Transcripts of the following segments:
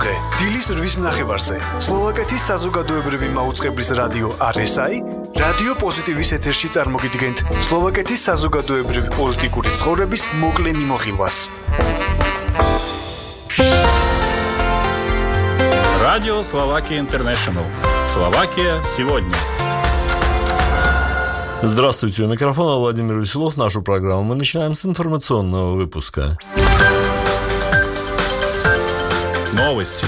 4 დილის 8-ის ნახევარზე სლოვაკეთის საზოგადოებრივი მაუწყებლის რადიო RSI რადიო პოზიტივის ეთერში წარმოგიდგენთ სლოვაკეთის საზოგადოებრივი პოლიტიკური ცხოვრების მოკლე მიმოხილვას. Радио Словакия Интернешнл. Словакия сегодня. Здравствуйте, у микрофона Владимир Веселов. Нашу программу мы начинаем с информационного выпуска. Новости.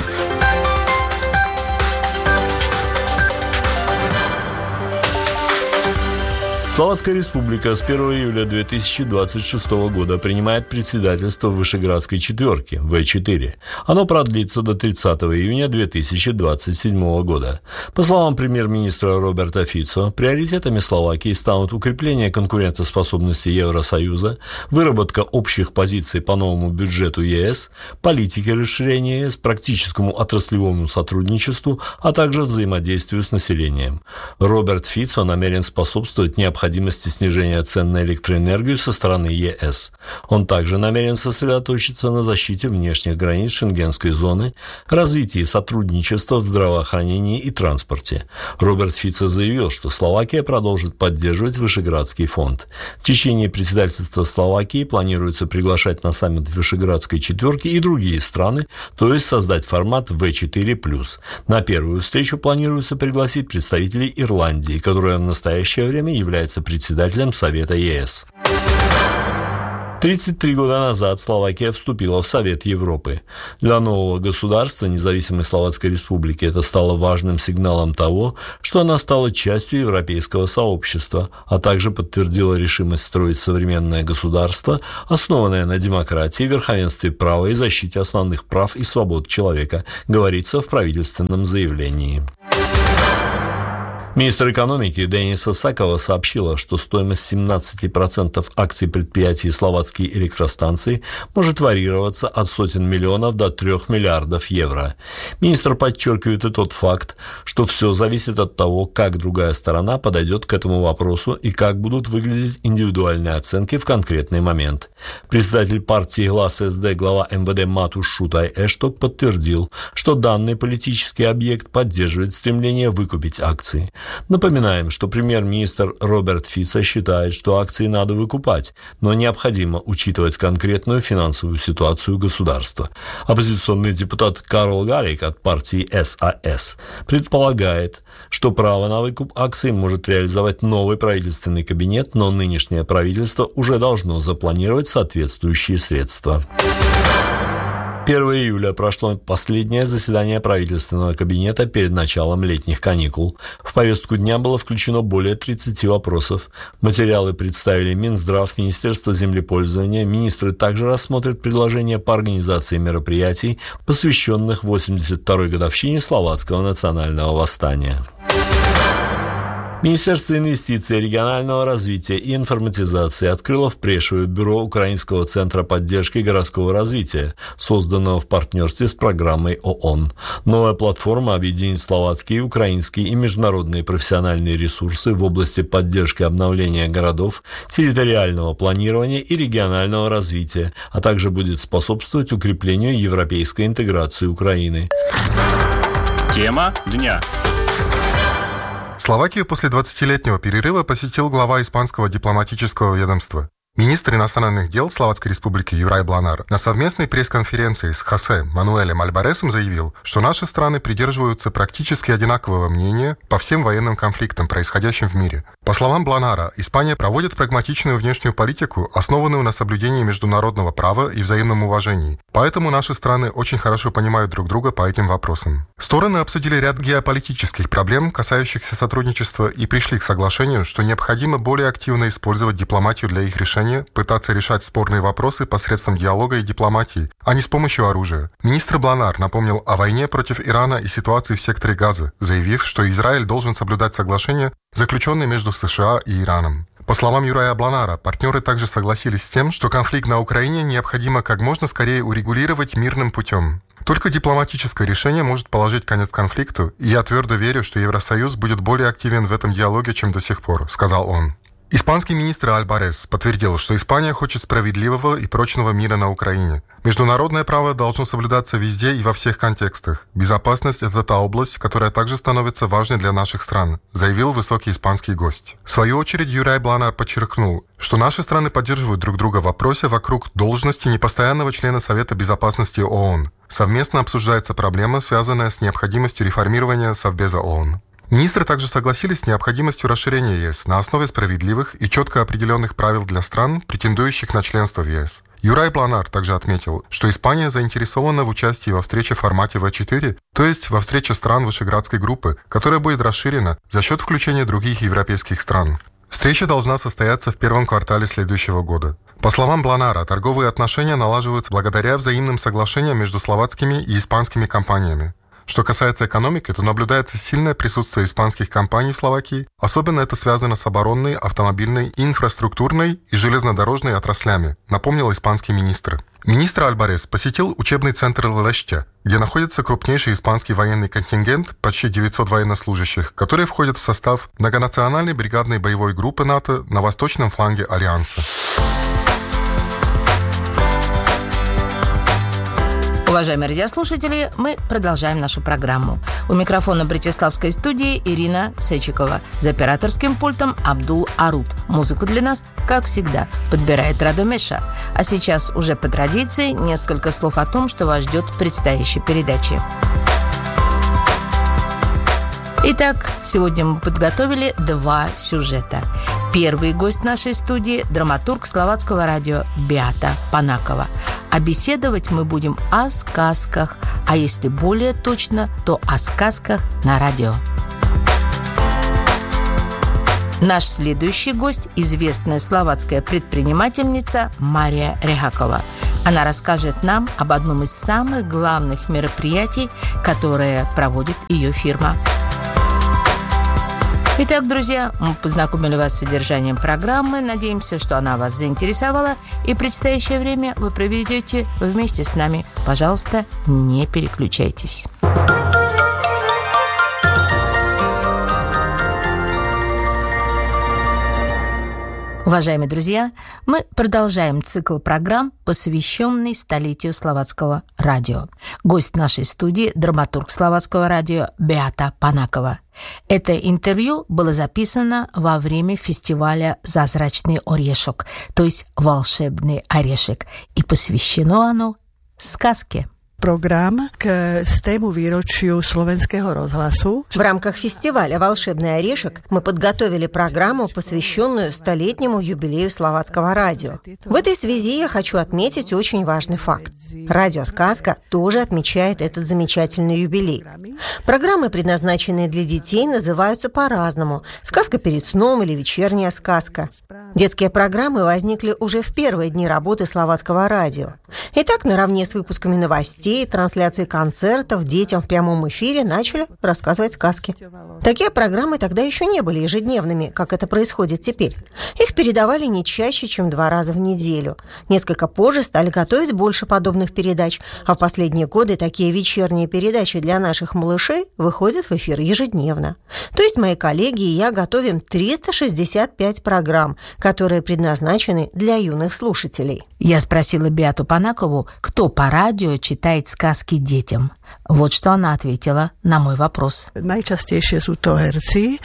Словацкая республика с 1 июля 2026 года принимает председательство Вышеградской четверки, В4. Оно продлится до 30 июня 2027 года. По словам премьер-министра Роберта Фицо, приоритетами Словакии станут укрепление конкурентоспособности Евросоюза, выработка общих позиций по новому бюджету ЕС, политики расширения ЕС, практическому отраслевому сотрудничеству, а также взаимодействию с населением. Роберт Фицо намерен способствовать необходимости снижения цен на электроэнергию со стороны ЕС. Он также намерен сосредоточиться на защите внешних границ Шенгенской зоны, развитии сотрудничества в здравоохранении и транспорте. Роберт Фицо заявил, что Словакия продолжит поддерживать Вышеградский фонд. В течение председательства Словакии планируется приглашать на саммит Вышеградской четверки и другие страны, то есть создать формат В4+. На первую встречу планируется пригласить представителей Ирландии, которая в настоящее время является председателем Совета ЕС. 33 года назад Словакия вступила в Совет Европы. Для нового государства, независимой Словацкой Республики, это стало важным сигналом того, что она стала частью европейского сообщества, а также подтвердила решимость строить современное государство, основанное на демократии, верховенстве права и защите основных прав и свобод человека, говорится в правительственном заявлении. Министр экономики Дениса Сакова сообщила, что стоимость 17% акций предприятий словацкие электростанции может варьироваться от сотен миллионов до 3 миллиардов евро. Министр подчеркивает и тот факт, что все зависит от того, как другая сторона подойдет к этому вопросу и как будут выглядеть индивидуальные оценки в конкретный момент. Председатель партии «Глас СД» глава МВД Матуш Шутай Эшток подтвердил, что данный политический объект поддерживает стремление выкупить акции. Напоминаем, что премьер-министр Роберт Фицо считает, что акции надо выкупать, но необходимо учитывать конкретную финансовую ситуацию государства. Оппозиционный депутат Карл Галик от партии САС предполагает, что право на выкуп акций может реализовать новый правительственный кабинет, но нынешнее правительство уже должно запланировать соответствующие средства. 1 июля прошло последнее заседание правительственного кабинета перед началом летних каникул. В повестку дня было включено более 30 вопросов. Материалы представили Минздрав, Министерство землепользования. Министры также рассмотрят предложения по организации мероприятий, посвященных 82-й годовщине Словацкого национального восстания. Министерство инвестиций, регионального развития и информатизации открыло в Прешеве бюро Украинского центра поддержки городского развития, созданного в партнерстве с программой ООН. Новая платформа объединит словацкие, украинские и международные профессиональные ресурсы в области поддержки обновления городов, территориального планирования и регионального развития, а также будет способствовать укреплению европейской интеграции Украины. Тема дня. Словакию после 20-летнего перерыва посетил глава испанского дипломатического ведомства. Министр иностранных дел Словацкой Республики Юрай Бланар на совместной пресс-конференции с Хосе Мануэлем Альбаресом заявил, что наши страны придерживаются практически одинакового мнения по всем военным конфликтам, происходящим в мире. По словам Бланара, Испания проводит прагматичную внешнюю политику, основанную на соблюдении международного права и взаимном уважении. Поэтому наши страны очень хорошо понимают друг друга по этим вопросам. Стороны обсудили ряд геополитических проблем, касающихся сотрудничества, и пришли к соглашению, что необходимо более активно использовать дипломатию для их решения, пытаться решать спорные вопросы посредством диалога и дипломатии, а не с помощью оружия. Министр Бланар напомнил о войне против Ирана и ситуации в секторе Газа, заявив, что Израиль должен соблюдать соглашения, заключенные между США и Ираном. По словам Юрая Бланара, партнеры также согласились с тем, что конфликт на Украине необходимо как можно скорее урегулировать мирным путем. Только дипломатическое решение может положить конец конфликту, и я твердо верю, что Евросоюз будет более активен в этом диалоге, чем до сих пор, сказал он. Испанский министр Альбарес подтвердил, что Испания хочет справедливого и прочного мира на Украине. Международное право должно соблюдаться везде и во всех контекстах. Безопасность – это та область, которая также становится важной для наших стран, заявил высокий испанский гость. В свою очередь Юрай Бланар подчеркнул, что наши страны поддерживают друг друга в вопросе вокруг должности непостоянного члена Совета Безопасности ООН. Совместно обсуждается проблема, связанная с необходимостью реформирования Совбеза ООН. Министры также согласились с необходимостью расширения ЕС на основе справедливых и четко определенных правил для стран, претендующих на членство в ЕС. Юрай Бланар также отметил, что Испания заинтересована в участии во встрече в формате В4, то есть во встрече стран Вышеградской группы, которая будет расширена за счет включения других европейских стран. Встреча должна состояться в первом квартале следующего года. По словам Бланара, торговые отношения налаживаются благодаря взаимным соглашениям между словацкими и испанскими компаниями. Что касается экономики, то наблюдается сильное присутствие испанских компаний в Словакии. Особенно это связано с оборонной, автомобильной, инфраструктурной и железнодорожной отраслями, напомнил испанский министр. Министр Альбарес посетил учебный центр Леща, где находится крупнейший испанский военный контингент, почти 900 военнослужащих, которые входят в состав многонациональной бригадной боевой группы НАТО на восточном фланге Альянса. Уважаемые радиослушатели, мы продолжаем нашу программу. У микрофона Братиславской студии Ирина Сечикова. За операторским пультом Абдул Арут. Музыку для нас, как всегда, подбирает Радо Меша. А сейчас уже по традиции несколько слов о том, что вас ждет в предстоящей передаче. Итак, сегодня мы подготовили 2 сюжета. Первый гость нашей студии – драматург словацкого радио Беата Панакова. А беседовать мы будем о сказках, а если более точно, то о сказках на радио. Наш следующий гость – известная словацкая предпринимательница Мария Рехакова. Она расскажет нам об одном из самых главных мероприятий, которое проводит ее фирма. Итак, друзья, мы познакомили вас с содержанием программы. Надеемся, что она вас заинтересовала. И предстоящее время вы проведете вместе с нами. Пожалуйста, не переключайтесь. Уважаемые друзья, мы продолжаем цикл программ, посвященный столетию словацкого радио. Гость нашей студии – драматург словацкого радио Беата Панакова. Это интервью было записано во время фестиваля «Зазрачный орешек», то есть «Волшебный орешек», и посвящено оно сказке. Program k 100. výročiu Slovenského rozhlasu. В рамках фестиваля «Волшебный орешек» мы подготовили программу, посвященную 100-летнему юбилею словацкого радио. В этой связи я хочу отметить очень важный факт. Радио «Сказка» тоже отмечает этот замечательный юбилей. Программы, предназначенные для детей, называются по-разному. «Сказка перед сном» или «Вечерняя сказка». Детские программы возникли уже в первые дни работы словацкого радио. Итак, наравне с выпусками новостей, трансляцией концертов, детям в прямом эфире начали рассказывать сказки. Такие программы тогда еще не были ежедневными, как это происходит теперь. Их передавали не чаще, чем 2 раза в неделю. Несколько позже стали готовить больше подобных передач, а в последние годы такие вечерние передачи для наших малышей выходят в эфир ежедневно. То есть мои коллеги и я готовим 365 программ, которые предназначены для юных слушателей. Я спросила Беату Панакову, кто по радио читает сказки детям. Вот что она ответила на мой вопрос. Najčastejšie sú to herci,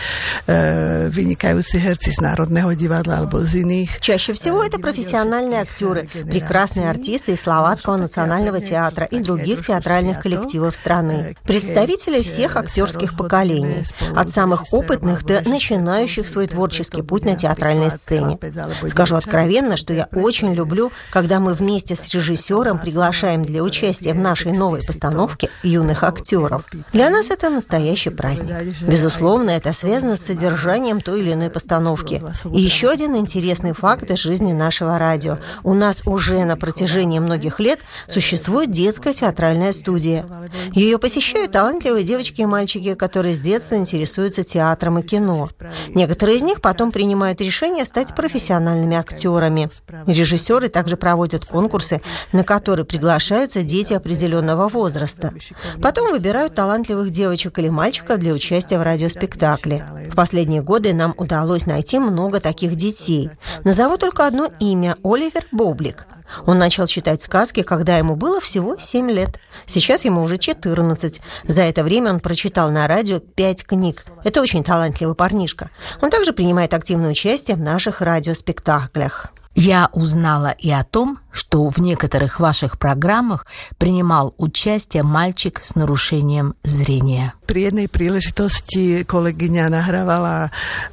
vynikajúci herci z Národného divadla alebo z iných. Чаще всего это профессиональные актеры, прекрасные артисты из Словацкого национального театра и других театральных коллективов страны. Представители всех актерских поколений, от самых опытных до начинающих свой творческий путь на театральной сцене. Скажу откровенно, что я очень люблю, когда мы вместе с режиссером приглашаем для участия в нашей новой постановке юных актеров. Для нас это настоящий праздник. Безусловно, это связано с содержанием той или иной постановки. И еще один интересный факт из жизни нашего радио. У нас уже на протяжении многих лет существует детская театральная студия. Ее посещают талантливые девочки и мальчики, которые с детства интересуются театром и кино. Некоторые из них потом принимают решение стать профессиональными актерами. Режиссеры также проводят конкурсы, на которые приглашаются дети определенного возраста. Потом выбирают талантливых девочек или мальчиков для участия в радиоспектакле. В последние годы нам удалось найти много таких детей. Назову только одно имя – Оливер Боблик. Он начал читать сказки, когда ему было всего 7 лет. Сейчас ему уже 14. За это время он прочитал на радио 5 книг. Это очень талантливый парнишка. Он также принимает активное участие в наших радиоспектаклях. Я узнала и о том, что в некоторых ваших программах принимал участие мальчик с нарушением зрения. При jednej príležitosti kolegyňa nahrávala.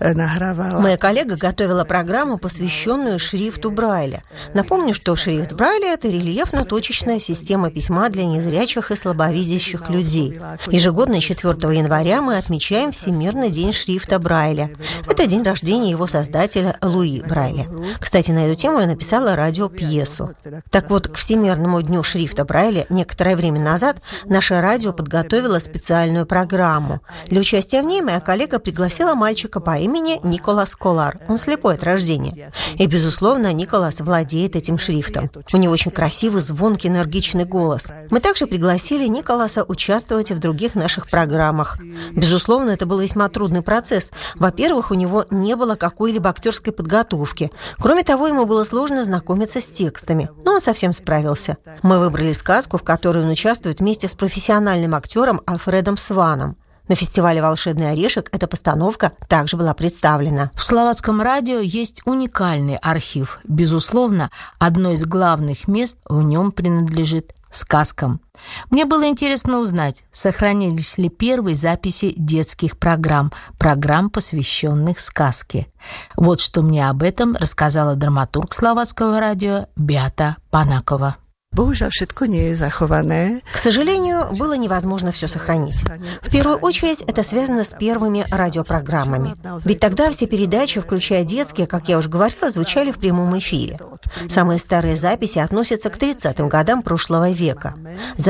Моя коллега готовила программу, посвященную шрифту Брайля. Напомню, что шрифт Брайля – это рельефно-точечная система письма для незрячих и слабовидящих людей. Ежегодно 4 января мы отмечаем Всемирный день шрифта Брайля. Это день рождения его создателя Луи Брайля. Кстати, на эту тему я написала радиопьесу. Так вот, к Всемирному дню шрифта Брайля некоторое время назад наше радио подготовило специальную программу. Для участия в ней моя коллега пригласила мальчика по имени Николас Колар. Он слепой от рождения. И, безусловно, Николас владеет этим шрифтом. У него очень красивый, звонкий, энергичный голос. Мы также пригласили Николаса участвовать в других наших программах. Безусловно, это был весьма трудный процесс. Во-первых, у него не было какой-либо актерской подготовки. Кроме того, ему было сложно знакомиться с текстами. Но он совсем справился. Мы выбрали сказку, в которой он участвует вместе с профессиональным актером Альфредом Сваном. На фестивале «Волшебный орешек» эта постановка также была представлена. В Словацком радио есть уникальный архив. Безусловно, одно из главных мест в нем принадлежит сказкам. Мне было интересно узнать, сохранились ли первые записи детских программ, посвященных сказке. Вот что мне об этом рассказала драматург Словацкого радио Беата Панакова. Bohužiaľ, všetko nie je zachované. К сожалению, было невозможно все сохранить. В первую очередь, это связано с первыми радиопрограммами. Ведь тогда все передачи, включая детские, как я уже говорила, звучали в прямом эфире. Самые старые записи относятся к 30-м годам прошлого века. За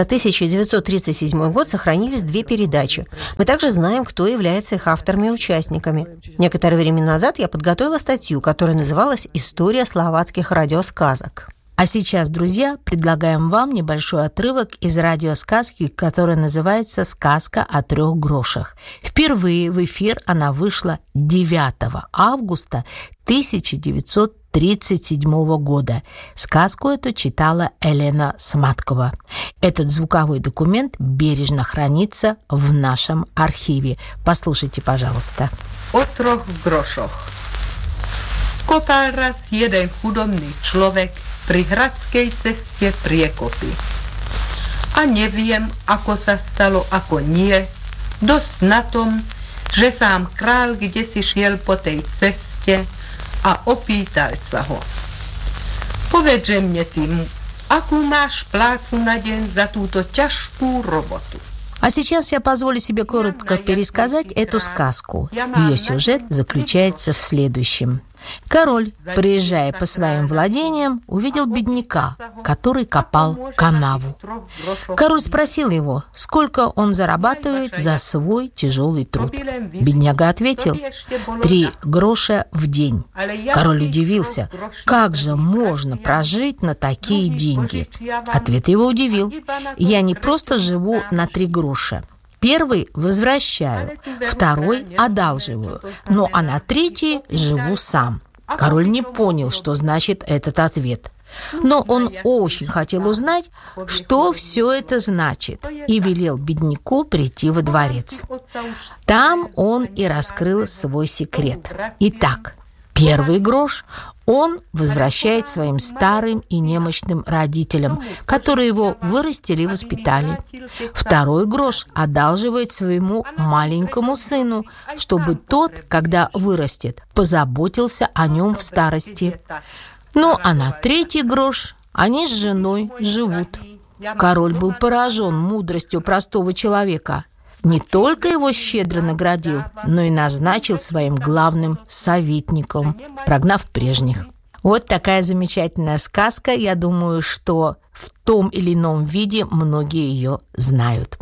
1937 год сохранились 2 передачи. Мы также знаем, кто является их авторами и участниками. Некоторое время назад я подготовила статью, которая называлась «История словацких радиосказок». А сейчас, друзья, предлагаем вам небольшой отрывок из радиосказки, которая называется «Сказка о 3 грошах». Впервые в эфир она вышла 9 августа 1937 года. Сказку эту читала Елена Сматкова. Этот звуковой документ бережно хранится в нашем архиве. Послушайте, пожалуйста. О 3 грошах. Kopal raz jeden chudobný človek pri hradskej ceste priekopy. A neviem, ako sa stalo, ako nie, dosť na tom, že sám král kdesi šiel po tej ceste a opýtal sa ho. Povedže mne ty, akú máš plácu na deň za túto ťažkú robotu? А сейчас я позволю себе коротко пересказать эту сказку. Ее сюжет заключается в следующем. Король, проезжая по своим владениям, увидел бедняка, который копал канаву. Король спросил его, сколько он зарабатывает за свой тяжелый труд. Бедняга ответил: 3 гроша в день. Король удивился, как же можно прожить на такие деньги? Ответ его удивил: я не просто живу на 3 гроша. Первый возвращаю, второй одалживаю, ну а на 3 живу сам. Король не понял, что значит этот ответ. Но он очень хотел узнать, что все это значит, и велел бедняку прийти во дворец. Там он и раскрыл свой секрет. Итак, 1 грош он возвращает своим старым и немощным родителям, которые его вырастили и воспитали. 2 грош одалживает своему маленькому сыну, чтобы тот, когда вырастет, позаботился о нем в старости. Ну, а на 3 грош они с женой живут. Король был поражен мудростью простого человека. Не только его щедро наградил, но и назначил своим главным советником, прогнав прежних. Вот такая замечательная сказка. Я думаю, что в том или ином виде многие ее знают.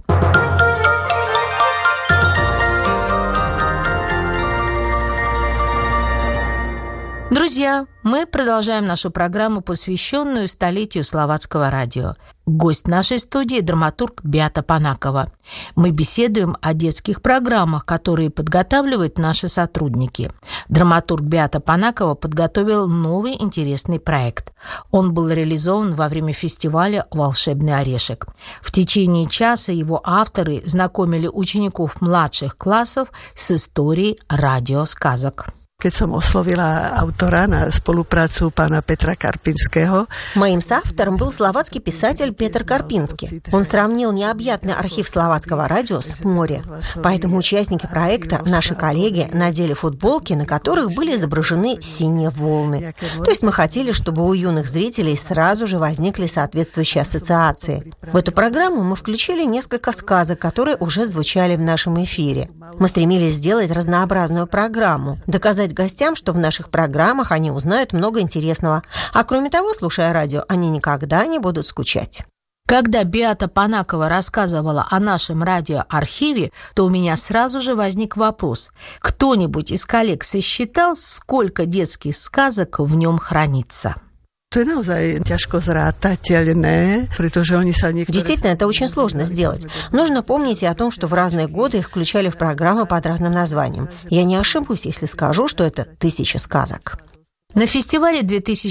Друзья, мы продолжаем нашу программу, посвященную столетию словацкого радио. Гость нашей студии – драматург Беата Панакова. Мы беседуем о детских программах, которые подготавливают наши сотрудники. Драматург Беата Панакова подготовил новый интересный проект. Он был реализован во время фестиваля «Волшебный орешек». В течение часа его авторы знакомили учеников младших классов с историей радиосказок. Keď som oslovila autora na spoluprácu pána Petra Karpinského. Моим соавтором был словацкий писатель Петр Карпинский. Он сравнил необъятный архив словацкого радио с морем. Поэтому участники проекта, наши коллеги, надели футболки, на которых были изображены синие волны. То есть мы хотели, чтобы у юных зрителей сразу же возникли соответствующие ассоциации. В эту программу мы включили несколько сказок, которые уже звучали в нашем эфире. Мы стремились сделать разнообразную программу, доказать гостям, что в наших программах они узнают много интересного. А кроме того, слушая радио, они никогда не будут скучать. Когда Беата Панакова рассказывала о нашем радиоархиве, то у меня сразу же возник вопрос. Кто-нибудь из коллег сосчитал, сколько детских сказок в нем хранится? Действительно, это очень сложно сделать. Нужно помнить и о том, что в разные годы их включали в программы под разным названием. Я не ошибусь, если скажу, что это 1000 сказок. На фестивале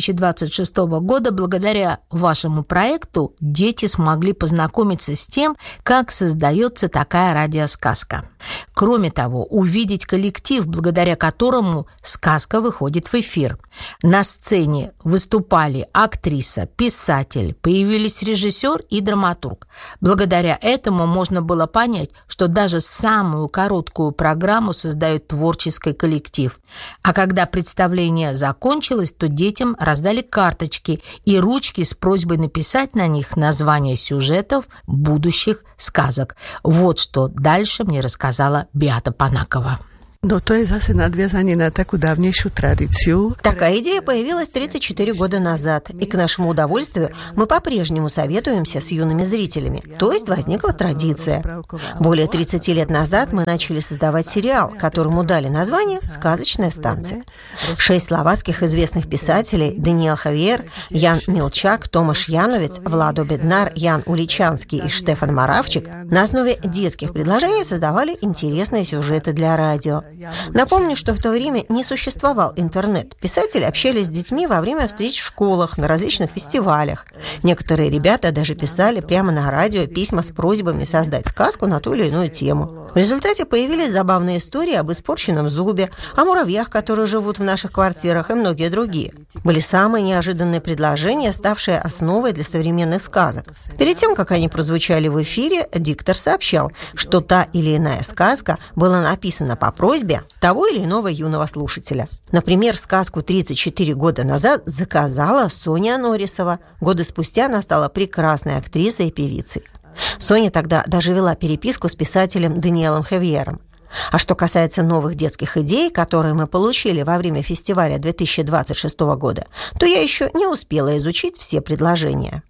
2026 года, благодаря вашему проекту, дети смогли познакомиться с тем, как создается такая радиосказка. Кроме того, увидеть коллектив, благодаря которому сказка выходит в эфир. На сцене выступали актриса, писатель, появились режиссер и драматург. Благодаря этому можно было понять, что даже самую короткую программу создает творческий коллектив. А когда представление закончилось, то детям раздали карточки и ручки с просьбой написать на них названия сюжетов будущих сказок. Вот что дальше мне рассказала Беата Панакова. No to je zase nadviazanie na takú dávnejšiu tradíciu. Такая идея появилась 34 года назад, и к нашему удовольствию мы по-прежнему советуемся с юными зрителями. То есть возникла традиция. Более 30 лет назад мы начали создавать сериал, которому дали название «Сказочная станция». 6 словацких известных писателей – Даниэл Хавьер, Ян Милчак, Томаш Яновец, Владо Беднар, Ян Уличанский и Штефан Моравчик на основе детских предложений создавали интересные сюжеты для радио. Напомню, что в то время не существовал интернет. Писатели общались с детьми во время встреч в школах, на различных фестивалях. Некоторые ребята даже писали прямо на радио письма с просьбами создать сказку на ту или иную тему. В результате появились забавные истории об испорченном зубе, о муравьях, которые живут в наших квартирах, и многие другие. Были самые неожиданные предложения, ставшие основой для современных сказок. Перед тем, как они прозвучали в эфире, диктор сообщал, что та или иная сказка была написана по просьбе того или иного юного слушателя. Например, сказку 34 года назад заказала Соня Норрисова. Годы спустя она стала прекрасной актрисой и певицей. Соня тогда даже вела переписку с писателем Даниэлом Хавьером. А что касается новых детских идей, которые мы получили во время фестиваля 2026 года, то я еще не успела изучить все предложения.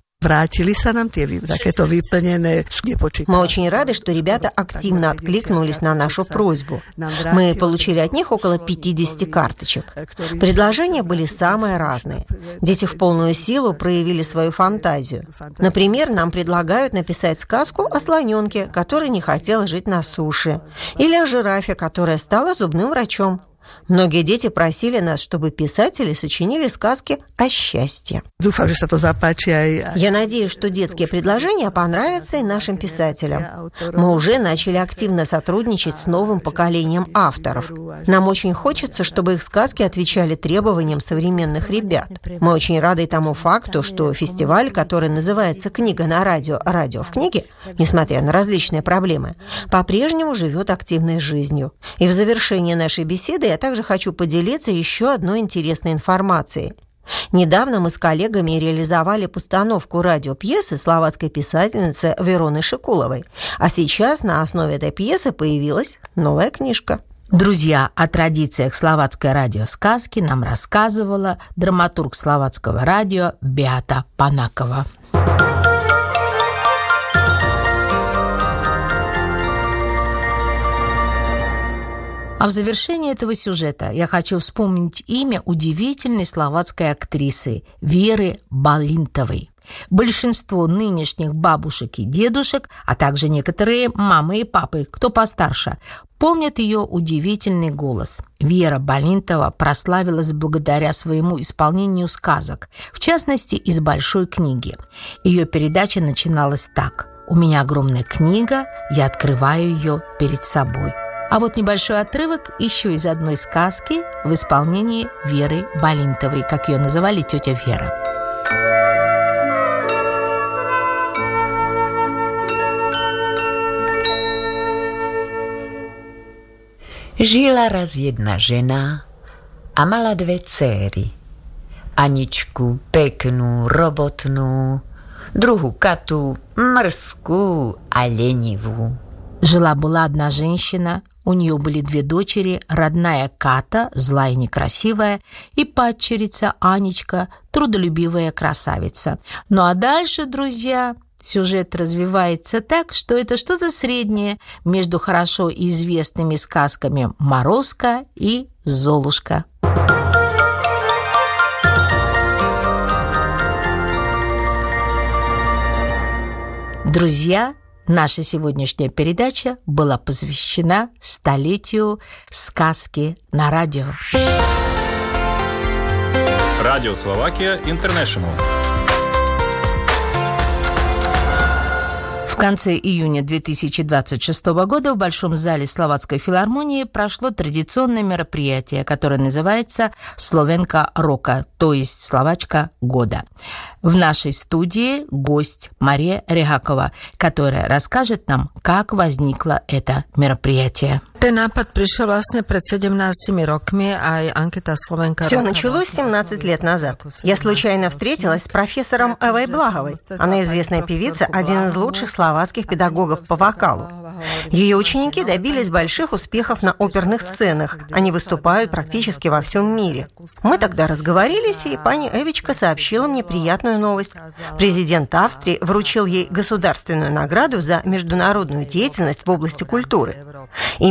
Мы очень рады, что ребята активно откликнулись на нашу просьбу. Мы получили от них около 50 карточек. Предложения были самые разные. Дети в полную силу проявили свою фантазию. Например, нам предлагают написать сказку о слоненке, который не хотел жить на суше, или о жирафе, которая стала зубным врачом. Многие дети просили нас, чтобы писатели сочинили сказки о счастье. Я надеюсь, что детские предложения понравятся и нашим писателям. Мы уже начали активно сотрудничать с новым поколением авторов. Нам очень хочется, чтобы их сказки отвечали требованиям современных ребят. Мы очень рады тому факту, что фестиваль, который называется «Книга на радио. Радио в книге», несмотря на различные проблемы, по-прежнему живет активной жизнью. И в завершении нашей беседы я также хочу поделиться еще одной интересной информацией. Недавно мы с коллегами реализовали постановку радиопьесы словацкой писательницы Вероны Шикуловой. А сейчас на основе этой пьесы появилась новая книжка. Друзья, о традициях словацкой радиосказки нам рассказывала драматург словацкого радио Беата Панакова. А в завершении этого сюжета я хочу вспомнить имя удивительной словацкой актрисы Веры Балинтовой. Большинство нынешних бабушек и дедушек, а также некоторые мамы и папы, кто постарше, помнят ее удивительный голос. Вера Балинтова прославилась благодаря своему исполнению сказок, в частности, из большой книги. Ее передача начиналась так: «У меня огромная книга, я открываю ее перед собой». А вот небольшой отрывок еще из одной сказки в исполнении Веры Балинтовой, как ее называли тетя Вера. Žila raz jedna žena a mala dve céry. Aničku peknú, robotnú, druhú Katu mrzkú a lenivú. Жила-была одна женщина, у нее были две дочери, родная Ката, злая и некрасивая, и падчерица Анечка, трудолюбивая красавица. Ну а дальше, друзья, сюжет развивается так, что это что-то среднее между хорошо известными сказками «Морозко» и «Золушка». Друзья, наша сегодняшняя передача была посвящена столетию сказки на радио. Радио Словакия Интернешнл. В конце июня 2026 года в Большом зале Словацкой филармонии прошло традиционное мероприятие, которое называется «Словенка рока», то есть «Словачка года». В нашей студии гость Мария Регакова, которая расскажет нам, как возникло это мероприятие. Ten nápad prišiel vlastne pred 17 rokmi, aj anketa Slovenka. Все началось 17 лет назад. Я случайно встретилась с профессором Эвой Благовой. Она известная певица, один из лучших словацких педагогов по вокалу. Ее ученики добились больших успехов на оперных сценах. Они выступают практически во всем мире. Мы тогда разговорились, и пани Эвичка сообщила мне приятную новость. Президент Австрии вручил ей государственную награду за международную деятельность в области культуры.